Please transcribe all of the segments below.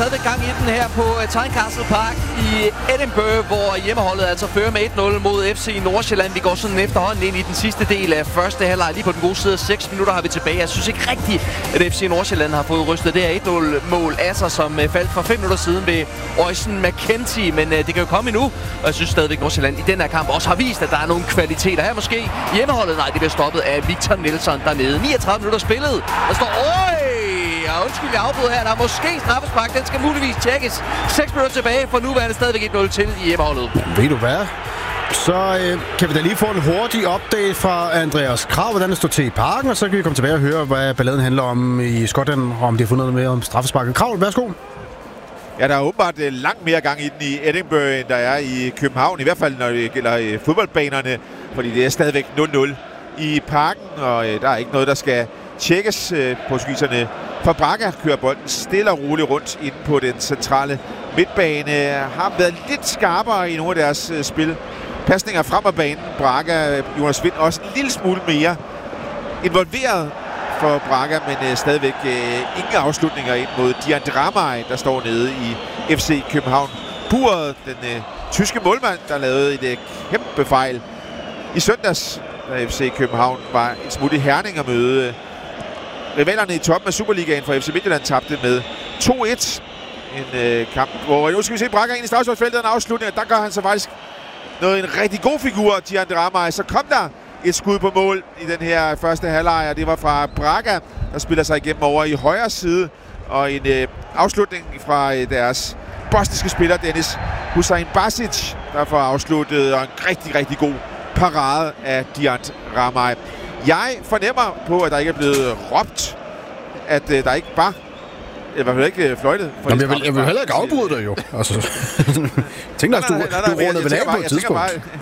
stadigvæk gang i den her på Tynecastle Park i Edinburgh, hvor hjemmeholdet altså fører med 1-0 mod FC Nordsjælland. Vi går sådan efterhånden ind i den sidste del af første halvleg. Lige på den gode side af 6 minutter har vi tilbage. Jeg synes ikke rigtigt, at FC Nordsjælland har fået rystet det her 1-0-mål af sig, som faldt for 5 minutter siden ved Oysen McKenzie. Men det kan jo komme endnu, og jeg synes stadigvæk, Nordsjælland i den her kamp også har vist, at der er nogle kvaliteter her måske. Hjemmeholdet, nej, det bliver stoppet af Victor Nelson dernede. 39 minutter spillet. Der står, og undskyld, jeg afbryder her. Der er måske straffespark. Den skal muligvis tjekkes. 6 minutter tilbage, for nu er det stadigvæk 1-0 til i hjemmeholdet. Ved du hvad? Så kan vi da lige få en hurtig update fra Andreas Krav, hvordan det står til i parken, og så kan vi komme tilbage og høre, hvad balladen handler om i Skotland, og om de har fundet noget mere om straffesparket. Krav, værsgo. Ja, der er åbenbart langt mere gang i den i Edinburgh, end der er i København. I hvert fald, når det gælder fodboldbanerne, fordi det er stadigvæk 0-0 i parken, og der er ikke noget, der skal tjekkes. Portugiserne fra Braga kører bolden stille og roligt rundt ind på den centrale midtbane. Har været lidt skarpere i nogle af deres spil. Pasninger frem af banen. Braga, Jonas Vind også en lille smule mere involveret for Braga, men stadigvæk ingen afslutninger ind mod Dian Dramay, der står nede i FC København. Buret, den tyske målmand, der lavede et kæmpe fejl i søndags, da FC København var en smule i Herning at møde rivalerne i toppen af Superligaen, for FC Midtjylland tabte med 2-1. En kamp, hvor nu skal vi se Braga ind i straffesparksfeltet, en afslutning, der gør han så faktisk en rigtig god figur, Dian Dramay. Så kom der et skud på mål i den her første halvleg, og det var fra Braga, der spiller sig igennem over i højre side, og en afslutning fra deres bosniske spiller, Dennis Hussein Basic, der får afsluttet, og en rigtig, rigtig god parade af Dian Dramay. Jeg fornemmer på, at der ikke er blevet råbt, at der ikke var, i hvert fald ikke fløjtet. Jeg vil heller ikke afbryde dig jo. Altså, tænk dig, at du rundede vel af på et tidspunkt.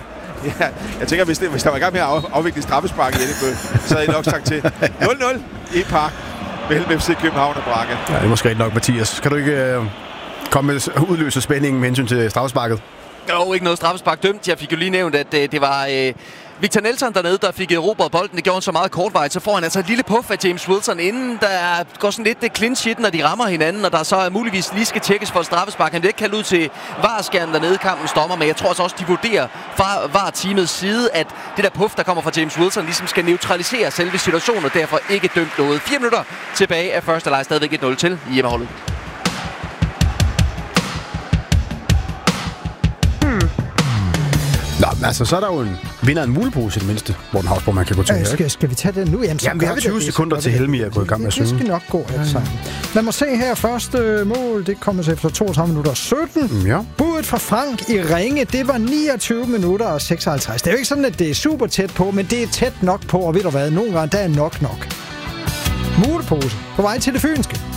Ja, jeg tænker, hvis der var i gang med at afvikle straffespark i Edinburgh, så havde jeg nok sagt til 0-0 i park mellem FC København og Braga. Ja, det er måske nok, Mathias. Kan du ikke komme med udløse spændingen med hensyn til straffesparket? Jo, ikke noget straffespark dømt. Jeg fik jo lige nævnt, at det var Victor Nelson dernede, der fik erobret bolden. Det gjorde han så meget kortvarigt. Så får han altså et lille puff af James Wilson, inden der går sådan lidt clinch hit, når de rammer hinanden, og der så muligvis lige skal tjekkes for straffespark. Han bliver ikke kaldt ud til VAR-skærmen dernede, kampen stopper, men jeg tror også, de vurderer fra VAR-teamets side, at det der puff, der kommer fra James Wilson, ligesom skal neutralisere selve situationen, og derfor ikke dømt noget. 4 minutter tilbage af første leg, stadigvæk 1-0 til i hjemmeholdet. Nå, men altså, så er der jo en vinder en mulepose i det mindste, Morten Hausborg, man kan gå til. Skal vi tage den nu? Jamen vi har 20 sekunder til Helmi at gå i gang med at synge. Det skal nok gå alt sammen. Lad mig se her. Første mål, det kommer så efter 32 minutter 17. Ja. Budet fra Frank i Ringe, det var 29 minutter og 56. Det er jo ikke sådan, at det er super tæt på, men det er tæt nok på, og ved du hvad, nogle gange der er nok. Mulepose på vej til det fynske.